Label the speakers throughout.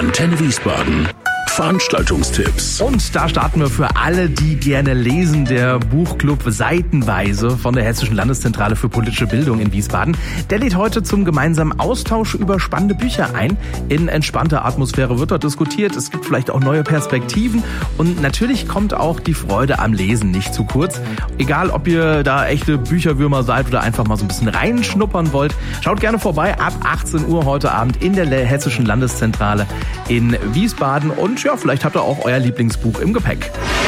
Speaker 1: Antenne Wiesbaden. Veranstaltungstipps.
Speaker 2: Und da starten wir für alle, die gerne lesen, der Buchclub Seitenweise von der Hessischen Landeszentrale für politische Bildung in Wiesbaden. Der lädt heute zum gemeinsamen Austausch über spannende Bücher ein. In entspannter Atmosphäre wird dort diskutiert. Es gibt vielleicht auch neue Perspektiven. Und natürlich kommt auch die Freude am Lesen nicht zu kurz. Egal, ob ihr da echte Bücherwürmer seid oder einfach mal so ein bisschen reinschnuppern wollt. Schaut gerne vorbei ab 18 Uhr heute Abend in der Hessischen Landeszentrale in Wiesbaden. Und ja, vielleicht habt ihr auch euer Lieblingsbuch im Gepäck.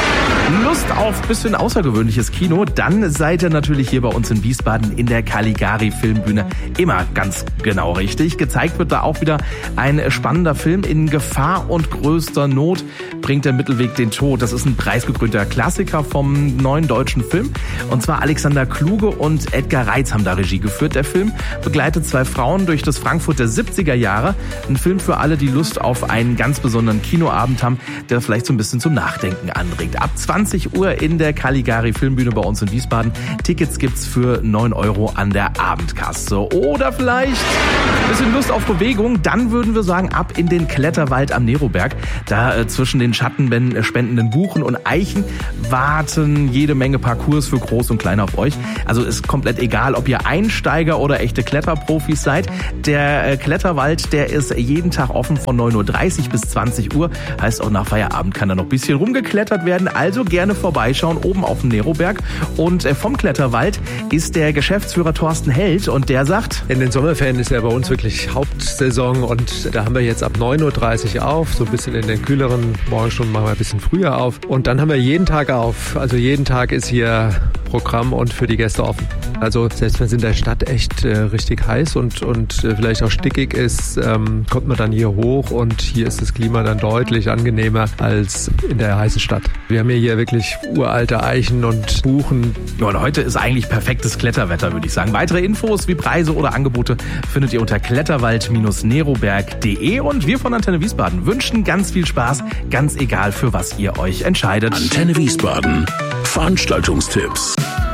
Speaker 2: Lust auf ein bisschen außergewöhnliches Kino? Dann seid ihr natürlich hier bei uns in Wiesbaden in der Caligari Filmbühne immer ganz genau richtig. Gezeigt wird da auch wieder ein spannender Film. In Gefahr und größter Not bringt der Mittelweg den Tod. Das ist ein preisgekrönter Klassiker vom neuen deutschen Film. Und zwar Alexander Kluge und Edgar Reitz haben da Regie geführt. Der Film begleitet zwei Frauen durch das Frankfurt der 70er Jahre. Ein Film für alle, die Lust auf einen ganz besonderen Kinoabend haben, der vielleicht so ein bisschen zum Nachdenken anregt. Ab 20 Uhr in der Caligari Filmbühne bei uns in Wiesbaden. Tickets gibt's für 9 € an der Abendkasse. Oder vielleicht ein bisschen Lust auf Bewegung. Dann würden wir sagen, ab in den Kletterwald am Neroberg. Da zwischen den schattenspendenden Buchen und Eichen warten jede Menge Parcours für Groß und Klein auf euch. Also ist komplett egal, ob ihr Einsteiger oder echte Kletterprofis seid. Der Kletterwald, der ist jeden Tag offen von 9:30 Uhr bis 20 Uhr. Heißt auch nach Feierabend kann da noch ein bisschen rumgeklettert werden. Also gerne vorbeischauen, oben auf dem Neroberg. Und vom Kletterwald ist der Geschäftsführer Thorsten Held und der sagt:
Speaker 3: In den Sommerferien ist ja bei uns wirklich Hauptsaison und da haben wir jetzt ab 9:30 Uhr auf, so ein bisschen in den kühleren Morgenstunden machen wir ein bisschen früher auf. Und dann haben wir jeden Tag auf, also jeden Tag ist hier Programm und für die Gäste offen. Also selbst wenn es in der Stadt echt richtig heiß und vielleicht auch stickig ist, kommt man dann hier hoch und hier ist das Klima dann deutlich angenehmer als in der heißen Stadt. Wir haben hier wirklich uralte Eichen und Buchen.
Speaker 2: Ja, und heute ist eigentlich perfektes Kletterwetter, würde ich sagen. Weitere Infos wie Preise oder Angebote findet ihr unter kletterwald-neroberg.de und wir von Antenne Wiesbaden wünschen ganz viel Spaß, ganz egal für was ihr euch entscheidet.
Speaker 1: Antenne Wiesbaden. Veranstaltungstipps.